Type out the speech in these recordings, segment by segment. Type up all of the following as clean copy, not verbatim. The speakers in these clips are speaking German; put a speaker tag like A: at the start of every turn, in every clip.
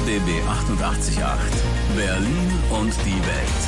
A: RBB 88.8 Berlin und die Welt.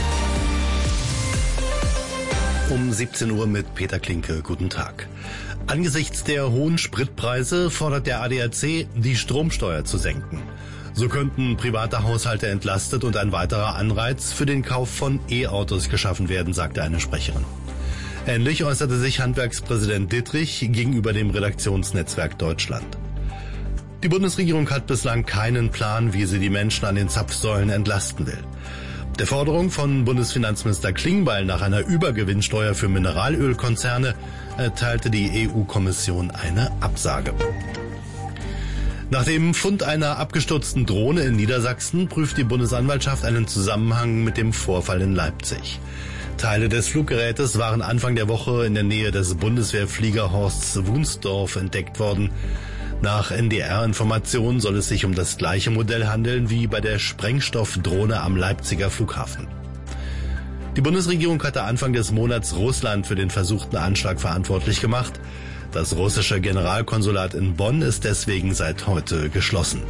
B: Um 17 Uhr mit Peter Klinke. Guten Tag. Angesichts der hohen Spritpreise fordert der ADAC, die Stromsteuer zu senken. So könnten private Haushalte entlastet und ein weiterer Anreiz für den Kauf von E-Autos geschaffen werden, sagte eine Sprecherin. Ähnlich äußerte sich Handwerkspräsident Dittrich gegenüber dem Redaktionsnetzwerk Deutschland. Die Bundesregierung hat bislang keinen Plan, wie sie die Menschen an den Zapfsäulen entlasten will. Der Forderung von Bundesfinanzminister Klingbeil nach einer Übergewinnsteuer für Mineralölkonzerne erteilte die EU-Kommission eine Absage. Nach dem Fund einer abgestürzten Drohne in Niedersachsen prüft die Bundesanwaltschaft einen Zusammenhang mit dem Vorfall in Leipzig. Teile des Fluggerätes waren Anfang der Woche in der Nähe des Bundeswehrfliegerhorsts Wunsdorf entdeckt worden. Nach NDR-Informationen soll es sich um das gleiche Modell handeln wie bei der Sprengstoffdrohne am Leipziger Flughafen. Die Bundesregierung hatte Anfang des Monats Russland für den versuchten Anschlag verantwortlich gemacht. Das russische Generalkonsulat in Bonn ist deswegen seit heute geschlossen.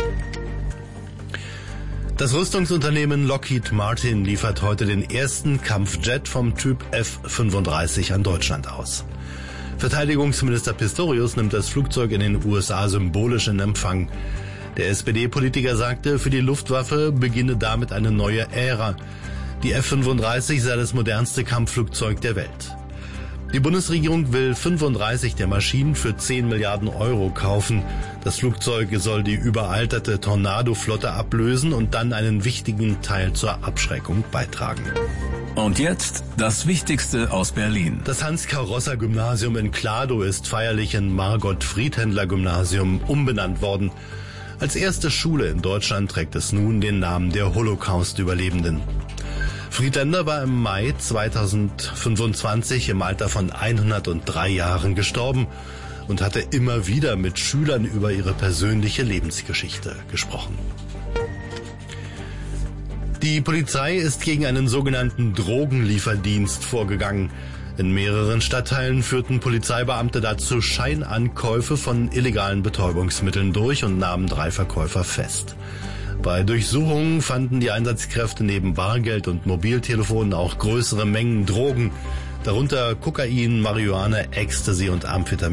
B: Das Rüstungsunternehmen Lockheed Martin liefert heute den ersten Kampfjet vom Typ F-35 an Deutschland aus. Verteidigungsminister Pistorius nimmt das Flugzeug in den USA symbolisch in Empfang. Der SPD-Politiker sagte, für die Luftwaffe beginne damit eine neue Ära. Die F-35 sei das modernste Kampfflugzeug der Welt. Die Bundesregierung will 35 der Maschinen für 10 Milliarden Euro kaufen. Das Flugzeug soll die überalterte Tornado-Flotte ablösen und dann einen wichtigen Teil zur Abschreckung beitragen.
A: Und jetzt das Wichtigste aus Berlin.
B: Das Hans-Karossa-Gymnasium in Kladow ist feierlich in Margot-Friedhändler-Gymnasium umbenannt worden. Als erste Schule in Deutschland trägt es nun den Namen der Holocaust-Überlebenden. Friedländer war im Mai 2025 im Alter von 103 Jahren gestorben und hatte immer wieder mit Schülern über ihre persönliche Lebensgeschichte gesprochen. Die Polizei ist gegen einen sogenannten Drogenlieferdienst vorgegangen. In mehreren Stadtteilen führten Polizeibeamte dazu Scheinankäufe von illegalen Betäubungsmitteln durch und nahmen 3 Verkäufer fest. Bei Durchsuchungen fanden die Einsatzkräfte neben Bargeld und Mobiltelefonen auch größere Mengen Drogen, darunter Kokain, Marihuana, Ecstasy und Amphetamin.